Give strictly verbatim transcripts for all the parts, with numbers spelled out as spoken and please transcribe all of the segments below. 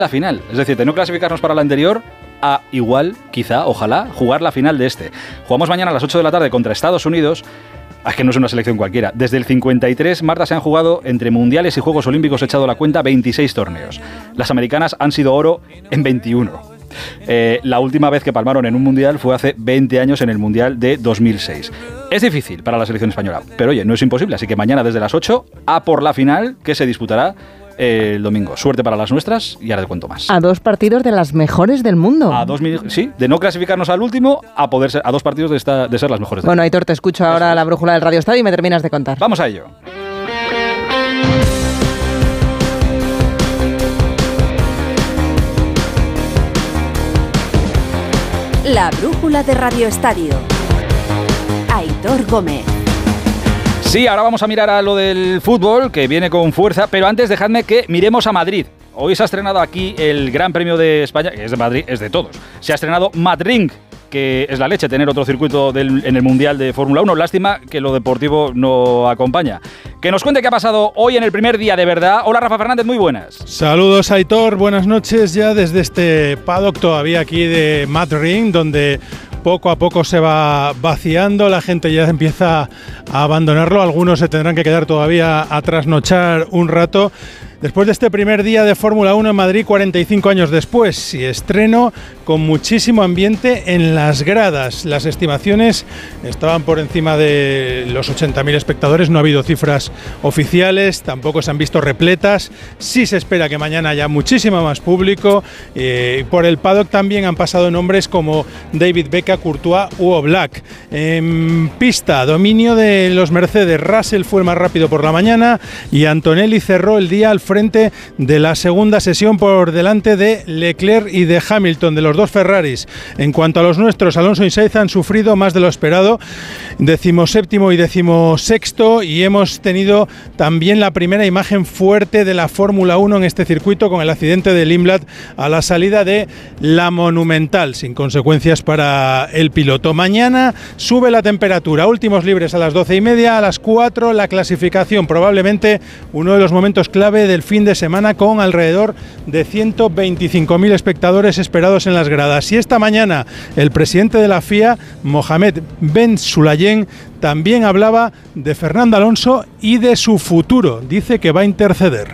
la final. Es decir, de no clasificarnos para la anterior a igual, quizá, ojalá, jugar la final de este. Jugamos mañana a las ocho de la tarde contra Estados Unidos. Es que no es una selección cualquiera. Desde el cincuenta y tres, Marta, se han jugado entre mundiales y Juegos Olímpicos, he echado la cuenta, veintiséis torneos. Las americanas han sido oro en veintiuno. Eh, la última vez que palmaron en un mundial fue hace veinte años en el mundial de dos mil seis. Es difícil para la selección española, pero oye, no es imposible. Así que mañana desde las ocho a por la final que se disputará el domingo. Suerte para las nuestras y ahora te cuento más. A dos partidos de las mejores del mundo. A dos, sí, de no clasificarnos al último a poder ser, a dos partidos de, esta, de ser las mejores del Bueno, mundo. Aitor, te escucho ahora Eso. la brújula del Radio Estadio y me terminas de contar. Vamos a ello. La brújula de Radio Estadio. Aitor Gómez. Sí, ahora vamos a mirar a lo del fútbol, que viene con fuerza, pero antes dejadme que miremos a Madrid. Hoy se ha estrenado aquí el Gran Premio de España, que es de Madrid, es de todos. Se ha estrenado Madrid, que es la leche tener otro circuito del, en el Mundial de Fórmula uno. Lástima que lo deportivo no acompaña. Que nos cuente qué ha pasado hoy en el primer día de verdad. Hola, Rafa Fernández, muy buenas. Saludos, Aitor, buenas noches ya desde este paddock todavía aquí de Madrid, donde poco a poco se va vaciando, la gente ya empieza a abandonarlo, algunos se tendrán que quedar todavía a trasnochar un rato. Después de este primer día de Fórmula uno en Madrid, cuarenta y cinco años después, y estreno con muchísimo ambiente en las gradas. Las estimaciones estaban por encima de los ochenta mil espectadores, no ha habido cifras oficiales, tampoco se han visto repletas. Sí se espera que mañana haya muchísimo más público. Eh, por el paddock también han pasado nombres como David Becca, Courtois u Oblak. En pista, dominio de los Mercedes. Russell fue el más rápido por la mañana y Antonelli cerró el día al frente de la segunda sesión por delante de Leclerc y de Hamilton, de los dos Ferraris. En cuanto a los nuestros, Alonso y Sainz han sufrido más de lo esperado, decimoséptimo y decimosexto, y hemos tenido también la primera imagen fuerte de la Fórmula uno en este circuito con el accidente de Limblad a la salida de la Monumental, sin consecuencias para el piloto. Mañana sube la temperatura, últimos libres a las doce y media, a las cuatro la clasificación, probablemente uno de los momentos clave del fin de semana, con alrededor de ciento veinticinco mil espectadores esperados en las gradas. Y esta mañana el presidente de la F I A, Mohamed Ben Sulayem, también hablaba de Fernando Alonso y de su futuro. Dice que va a interceder.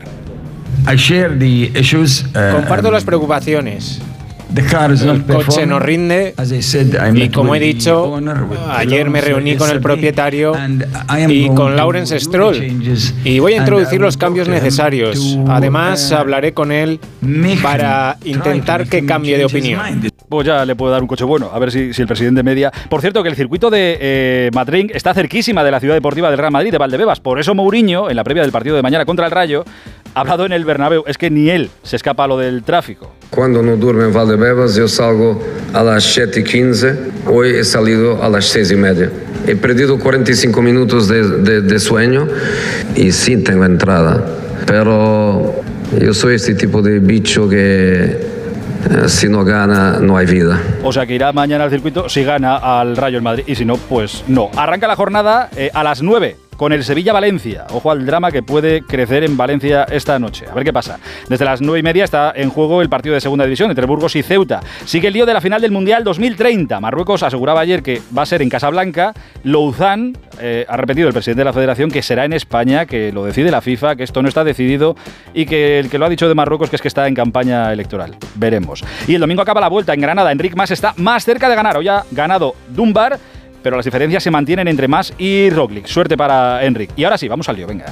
Comparto las preocupaciones. El coche no rinde y, como he dicho, ayer me reuní con el propietario y con Lawrence Stroll y voy a introducir los cambios necesarios. Además, hablaré con él para intentar que cambie de opinión. Pues ya le puedo dar un coche bueno, a ver si, si el presidente media. Por cierto, que el circuito de eh, Madrid está cerquísima de la ciudad deportiva del Real Madrid, de Valdebebas. Por eso Mourinho, en la previa del partido de mañana contra el Rayo, ha hablado en el Bernabéu. Es que ni él se escapa a lo del tráfico. Cuando no duermo en Valdebebas, yo salgo a las siete y quince. Hoy he salido a las seis y media. He perdido cuarenta y cinco minutos de, de, de sueño y sí tengo entrada. Pero yo soy este tipo de bicho que... si no gana, no hay vida. O sea que irá mañana al circuito si gana al Rayo en Madrid, y si no, pues no. Arranca la jornada eh, a las nueve con el Sevilla-Valencia. Ojo al drama que puede crecer en Valencia esta noche. A ver qué pasa. Desde las nueve y media está en juego el partido de segunda división entre Burgos y Ceuta. Sigue el lío de la final del Mundial dos mil treinta. Marruecos aseguraba ayer que va a ser en Casablanca. Louzán eh, ha repetido el presidente de la federación que será en España, que lo decide la FIFA, que esto no está decidido y que el que lo ha dicho de Marruecos que es que está en campaña electoral. Veremos. Y el domingo acaba la vuelta en Granada. Enric Mas está más cerca de ganar. Hoy ha ganado Dunbar, pero las diferencias se mantienen entre Mas y Roglic. Suerte para Enric. Y ahora sí, vamos al lío, venga.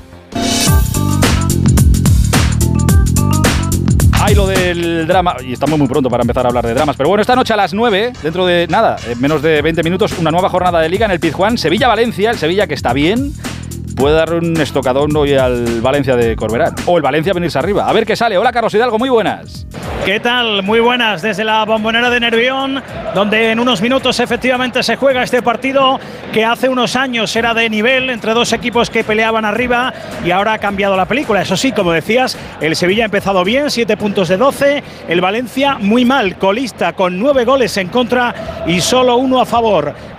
Hay lo del drama, y estamos muy pronto para empezar a hablar de dramas, pero bueno, esta noche a las nueve, dentro de nada, en menos de veinte minutos, una nueva jornada de Liga en el Pizjuán, Sevilla-Valencia, el Sevilla que está bien, puede dar un estocadón hoy al Valencia de Corberán, o el Valencia venirse arriba. A ver qué sale. Hola, Carlos Hidalgo, muy buenas. ¿Qué tal? Muy buenas desde la Bombonera de Nervión, donde en unos minutos efectivamente se juega este partido que hace unos años era de nivel entre dos equipos que peleaban arriba y ahora ha cambiado la película. Eso sí, como decías, el Sevilla ha empezado bien, siete puntos de doce, el Valencia muy mal, colista con nueve goles en contra y solo uno a favor.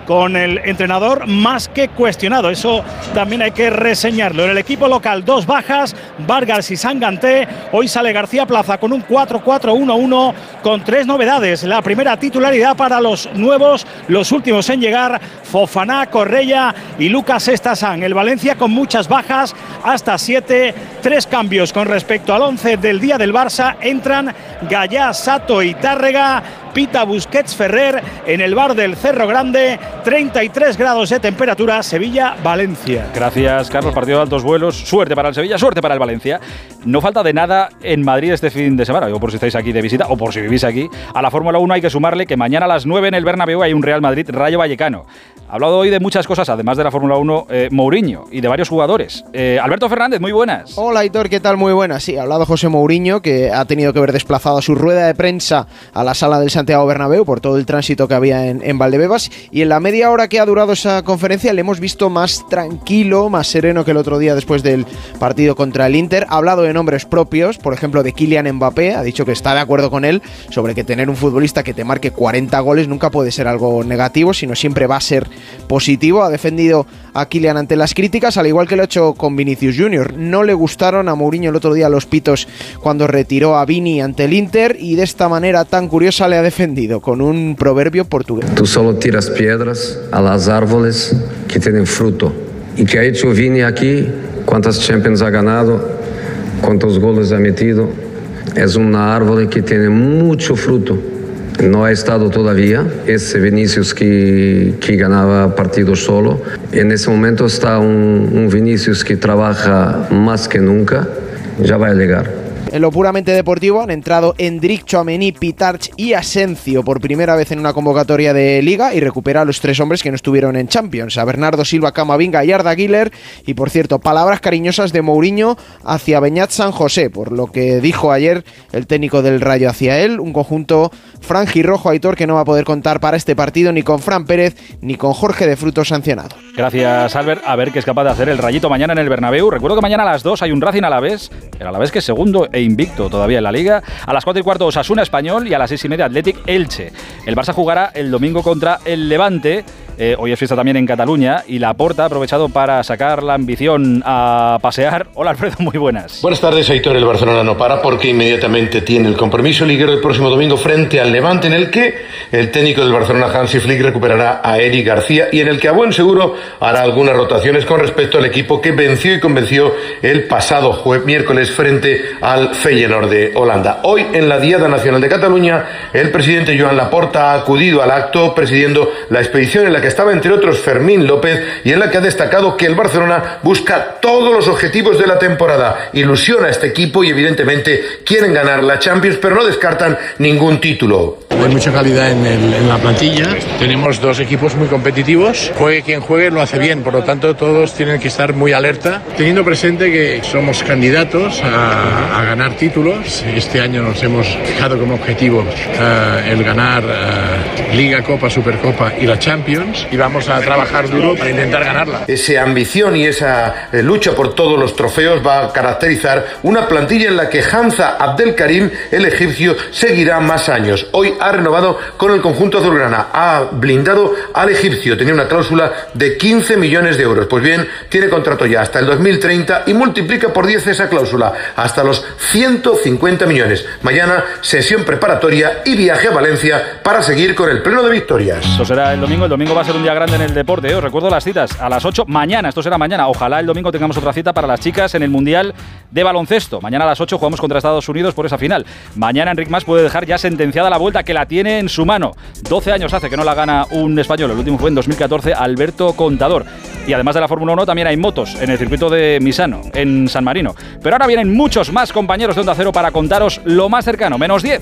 con el entrenador más que cuestionado. Eso también hay que reseñarlo. En el equipo local, dos bajas, Vargas y Sanganté. Hoy sale García Plaza con un cuatro cuatro uno uno con tres novedades. La primera titularidad para los nuevos, los últimos en llegar, Fofana, Correia y Lucas Estasán. El Valencia con muchas bajas, hasta siete, tres cambios con respecto al once del día del Barça. Entran Gallá, Sato y Tárrega, Pita, Busquets, Ferrer. En el bar del Cerro Grande, treinta y tres grados de temperatura, Sevilla-Valencia. Gracias, Carlos. Partido de altos vuelos. Suerte para el Sevilla, suerte para el Valencia. No falta de nada en Madrid este fin de semana, digo, por si estáis aquí de visita o por si vivís aquí. A la Fórmula uno hay que sumarle que mañana a las nueve en el Bernabéu hay un Real Madrid-Rayo Vallecano. Ha hablado hoy de muchas cosas, además de la Fórmula uno, eh, Mourinho, y de varios jugadores. Eh, Alberto Fernández, muy buenas. Hola, Aitor, ¿qué tal? Muy buenas. Sí, ha hablado José Mourinho, que ha tenido que ver desplazado su rueda de prensa a la sala del Santiago Bernabéu por todo el tránsito que había en, en Valdebebas, y en la media hora que ha durado esa conferencia le hemos visto más tranquilo, más sereno que el otro día después del partido contra el Inter. Ha hablado de nombres propios, por ejemplo de Kylian Mbappé, ha dicho que está de acuerdo con él sobre que tener un futbolista que te marque cuarenta goles nunca puede ser algo negativo, sino siempre va a ser positivo. Ha defendido a Kylian ante las críticas, al igual que lo ha hecho con Vinicius Junior. No le gustaron a Mourinho el otro día los pitos cuando retiró a Vini ante el Inter, y de esta manera tan curiosa le ha defendido con un proverbio portugués. Tú solo tiras piedras a las árboles que tienen fruto. ¿Y qué ha hecho Vini aquí? ¿Cuántas Champions ha ganado? ¿Cuántos goles ha metido? Es una árbol que tiene mucho fruto. No ha estado todavía ese Vinicius que, que ganaba partidos solo. En ese momento está un, un Vinicius que trabaja más que nunca. Ya va a llegar. En lo puramente deportivo han entrado Endrick, Tchouaméni, Pitarch y Asencio por primera vez en una convocatoria de Liga, y recupera a los tres hombres que no estuvieron en Champions, a Bernardo Silva, Camavinga y Arda Güler. Y por cierto, palabras cariñosas de Mourinho hacia Beñat San José, por lo que dijo ayer el técnico del Rayo hacia él, un conjunto franjirrojo, Aitor, que no va a poder contar para este partido ni con Fran Pérez ni con Jorge de Frutos sancionado. Gracias, Albert. A ver qué es capaz de hacer el Rayito mañana en el Bernabéu. Recuerdo que mañana a las dos hay un Racing Alavés, el Alavés que es segundo e invicto todavía en la Liga. A las cuatro y cuarto Osasuna Español, y a las seis y media Athletic Elche. El Barça jugará el domingo contra el Levante. Eh, hoy es fiesta también en Cataluña, y Laporta ha aprovechado para sacar la ambición a pasear. Hola, Alfredo, muy buenas. Buenas tardes, Aitor. El Barcelona no para porque inmediatamente tiene el compromiso liguero el próximo domingo frente al Levante, en el que el técnico del Barcelona, Hansi Flick, recuperará a Eric García, y en el que a buen seguro hará algunas rotaciones con respecto al equipo que venció y convenció el pasado jueves, miércoles, frente al Feyenoord de Holanda. Hoy, en la Diada Nacional de Cataluña, el presidente Joan Laporta ha acudido al acto presidiendo la expedición en la que estaba entre otros Fermín López, y en la que ha destacado que el Barcelona busca todos los objetivos de la temporada, ilusiona a este equipo y evidentemente quieren ganar la Champions, pero no descartan ningún título. Hay mucha calidad en, el, en la plantilla, tenemos dos equipos muy competitivos, juegue quien juegue lo hace bien, por lo tanto todos tienen que estar muy alerta, teniendo presente que somos candidatos a, a ganar títulos. Este año nos hemos fijado como objetivo uh, el ganar uh, Liga, Copa, Supercopa y la Champions, y vamos a trabajar duro para intentar ganarla. Esa ambición y esa eh, lucha por todos los trofeos va a caracterizar una plantilla en la que Hamza Abdelkarim, el egipcio, seguirá más años. Hoy ha renovado con el conjunto azulgrana, ha blindado al egipcio, tenía una cláusula de quince millones de euros, pues bien, tiene contrato ya hasta el dos mil treinta y multiplica por diez esa cláusula, hasta los ciento cincuenta millones. Mañana, sesión preparatoria y viaje a Valencia para seguir con el pleno de victorias. Esto será el domingo, el domingo va a ser un día grande en el deporte, ¿eh? Os recuerdo las citas, a las ocho, mañana, esto será mañana, ojalá el domingo tengamos otra cita para las chicas en el Mundial de Baloncesto. Mañana a las ocho jugamos contra Estados Unidos por esa final. Mañana Enric Mas puede dejar ya sentenciada la vuelta, que la tiene en su mano. doce años hace que no la gana un español, el último fue en dos mil catorce, Alberto Contador. Y además de la Fórmula uno también hay motos en el circuito de Misano, en San Marino. Pero ahora vienen muchos más compañeros de Onda Cero para contaros lo más cercano, menos diez.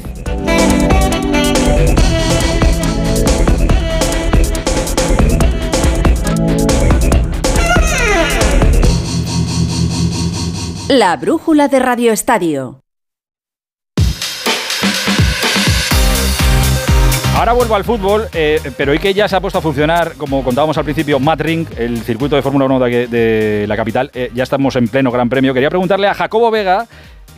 La brújula de Radio Estadio. Ahora vuelvo al fútbol, eh, pero hoy que ya se ha puesto a funcionar, como contábamos al principio, Madrid, el circuito de Fórmula uno de, de la capital, eh, ya estamos en pleno Gran Premio. Quería preguntarle a Jacobo Vega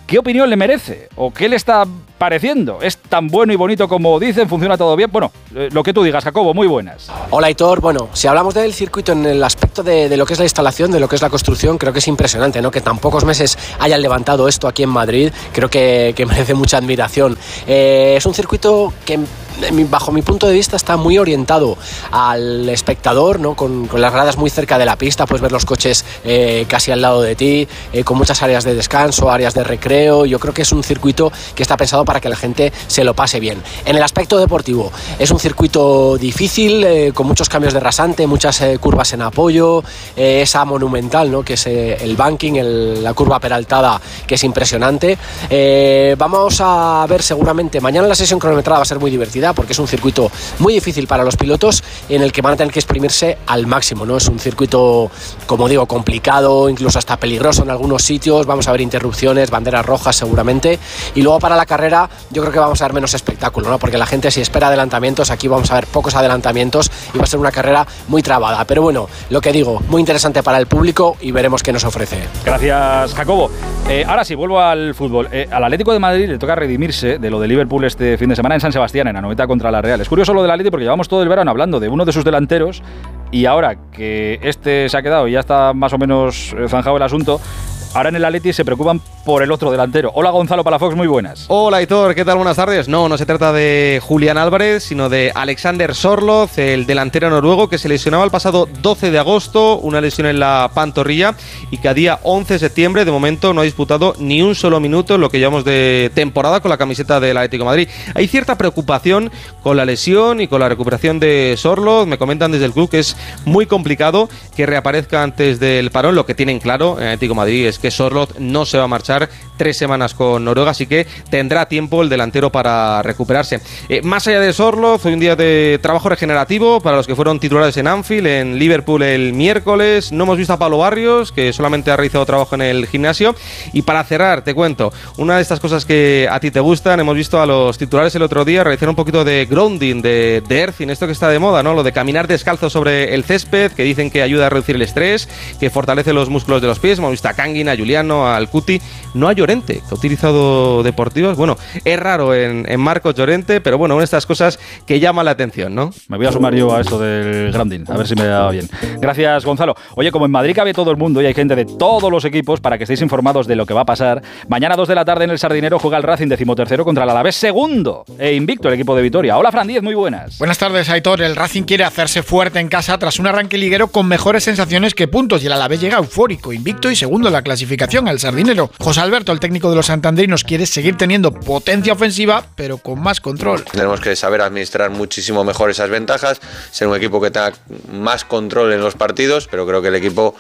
¿Qué opinión le merece? ¿O qué le está pareciendo? ¿Es tan bueno y bonito como dicen? ¿Funciona todo bien? Bueno, eh, lo que tú digas, Jacobo, muy buenas. Hola, Aitor. Bueno, si hablamos del circuito en el aspecto de, de lo que es la instalación, de lo que es la construcción, creo que es impresionante, ¿no? Que tan pocos meses hayan levantado esto aquí en Madrid, creo que, que merece mucha admiración. Eh, es un circuito que, bajo mi punto de vista, está muy orientado al espectador, ¿no? Con, con las gradas muy cerca de la pista, puedes ver los coches eh, casi al lado de ti, eh, con muchas áreas de descanso, áreas de recreo. Yo creo que es un circuito que está pensado para que la gente se lo pase bien. En el aspecto deportivo, es un circuito difícil, eh, con muchos cambios de rasante, muchas eh, curvas en apoyo, eh, esa monumental, ¿no? Que es eh, el banking, el, la curva peraltada, que es impresionante. Eh, vamos a ver seguramente, mañana la sesión cronometrada va a ser muy divertida, porque es un circuito muy difícil para los pilotos, en el que van a tener que exprimirse al máximo, ¿no? Es un circuito, como digo, complicado, incluso hasta peligroso en algunos sitios. Vamos a ver interrupciones, banderas rojas seguramente, y luego para la carrera yo creo que vamos a ver menos espectáculo, ¿no? Porque la gente, si espera adelantamientos, aquí vamos a ver pocos adelantamientos y va a ser una carrera muy trabada. Pero bueno, lo que digo, muy interesante para el público y veremos qué nos ofrece. Gracias, Jacobo. Eh, ahora sí, vuelvo al fútbol. Eh, al Atlético de Madrid le toca redimirse de lo de Liverpool este fin de semana en San Sebastián, en Anoeta contra la Real. Es curioso lo del Atlético porque llevamos todo el verano hablando de uno de sus delanteros, y ahora que este se ha quedado y ya está más o menos zanjado el asunto, ahora en el Atleti se preocupan por el otro delantero. Hola, Gonzalo Palafox, muy buenas. Hola, Aitor, ¿qué tal? Buenas tardes. No, no se trata de Julián Álvarez, sino de Alexander Sorloth, el delantero noruego que se lesionaba el pasado doce de agosto, una lesión en la pantorrilla, y que a día once de septiembre, de momento, no ha disputado ni un solo minuto en lo que llevamos de temporada con la camiseta del Atlético de Madrid. Hay cierta preocupación con la lesión y con la recuperación de Sorloth. Me comentan desde el club que es muy complicado que reaparezca antes del parón. Lo que tienen claro en Atlético de Madrid es que Sorloth no se va a marchar tres semanas con Noruega, así que tendrá tiempo el delantero para recuperarse. Eh, más allá de Sorloth, hoy un día de trabajo regenerativo para los que fueron titulares en Anfield, en Liverpool el miércoles. No hemos visto a Pablo Barrios, que solamente ha realizado trabajo en el gimnasio. Y para cerrar, te cuento, una de estas cosas que a ti te gustan, hemos visto a los titulares el otro día realizar un poquito de grounding, de, de earthing, esto que está de moda, ¿no? Lo de caminar descalzo sobre el césped, que dicen que ayuda a reducir el estrés, que fortalece los músculos de los pies. Hemos visto a Kangin, a Juliano, al Cuti. No a Llorente, que ha utilizado deportivas. Bueno, es raro en, en Marcos Llorente, pero bueno, una de estas cosas que llama la atención, ¿no? Me voy a sumar yo a esto del grounding, a ver si me da bien. Gracias, Gonzalo. Oye, como en Madrid cabe todo el mundo y hay gente de todos los equipos, para que estéis informados de lo que va a pasar, mañana a dos de la tarde en el Sardinero juega el Racing decimotercero contra el Alavés segundo e invicto, el equipo de Vitoria. Hola, Fran Díez, muy buenas. Buenas tardes, Aitor. El Racing quiere hacerse fuerte en casa tras un arranque liguero con mejores sensaciones que puntos, y el Alavés llega eufórico, invicto y segundo en la clasificación al Sardinero. José Alberto, el técnico de los santanderinos, quiere seguir teniendo potencia ofensiva, pero con más control. Tenemos que saber administrar muchísimo mejor esas ventajas, ser un equipo que tenga más control en los partidos, pero creo que el equipo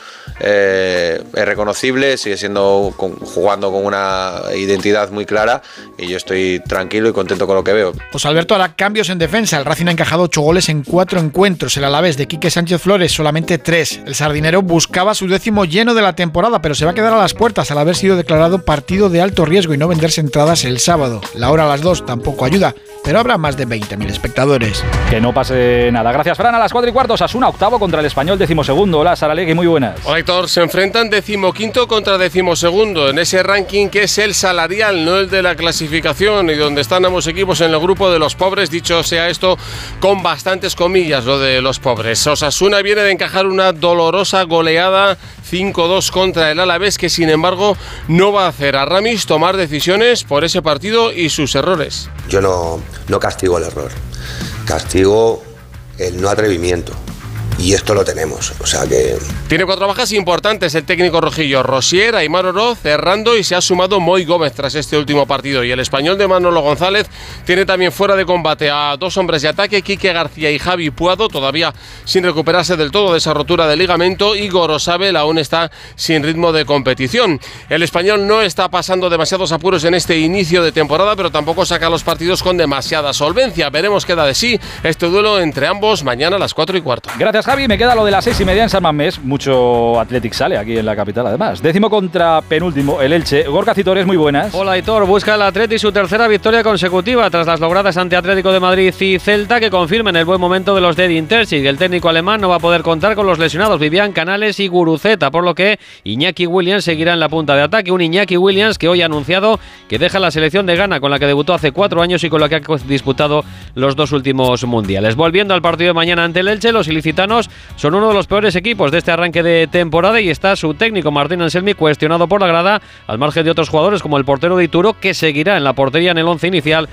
eh, es reconocible, sigue siendo con, jugando con una identidad muy clara, y yo estoy tranquilo y contento con lo que veo. José Alberto hará cambios en defensa. El Racing ha encajado ocho goles en cuatro encuentros. El Alavés de Quique Sánchez Flores solamente tres. El Sardinero buscaba su décimo lleno de la temporada, pero se va a quedar a las puertas al haber sido declarado partido de alto riesgo y no venderse entradas el sábado. La hora a las dos tampoco ayuda, pero habrá más de veinte mil espectadores. Que no pase nada. Gracias, Fran. A las cuatro y cuarto, Osasuna octavo contra el Español decimosegundo. Hola, Saralegui, muy buenas. Hola, Héctor. Se enfrentan decimoquinto contra decimosegundo en ese ranking que es el salarial, no el de la clasificación, y donde están ambos equipos en el grupo de los pobres, dicho sea esto con bastantes comillas, lo de los pobres. Osasuna viene de encajar una dolorosa goleada cinco dos contra el Alavés, que sin embargo no va a hacer a Ramis tomar decisiones por ese partido y sus errores. Yo no, no castigo el error, castigo el no atrevimiento. Y esto lo tenemos, o sea que... Tiene cuatro bajas importantes el técnico rojillo: Rosier, Aimar Oroz, Errando, y se ha sumado Moy Gómez tras este último partido. Y el español de Manolo González tiene también fuera de combate a dos hombres de ataque, Quique García y Javi Puado, todavía sin recuperarse del todo de esa rotura de ligamento, y Gorosabel aún está sin ritmo de competición. El español no está pasando demasiados apuros en este inicio de temporada, pero tampoco saca los partidos con demasiada solvencia. Veremos qué da de sí este duelo entre ambos mañana a las cuatro y cuarto. Gracias, Javi. Javi, me queda lo de las seis y media en San Mamés. Mucho Athletic sale aquí en la capital, además. Décimo contra penúltimo, el Elche. Gorka Citores, muy buenas. Hola, Aitor. Busca el Athletic su tercera victoria consecutiva tras las logradas ante Atlético de Madrid y Celta, que confirman el buen momento de los de Edin Terzic. El técnico alemán no va a poder contar con los lesionados Vivian Canales y Guruceta, por lo que Iñaki Williams seguirá en la punta de ataque. Un Iñaki Williams que hoy ha anunciado que deja la selección de Ghana, con la que debutó hace cuatro años y con la que ha disputado los dos últimos mundiales. Volviendo al partido de mañana ante el Elche, los ilicitanos son uno de los peores equipos de este arranque de temporada y está su técnico Martín Anselmi cuestionado por la grada, al margen de otros jugadores como el portero de Ituro, que seguirá en la portería en el once inicial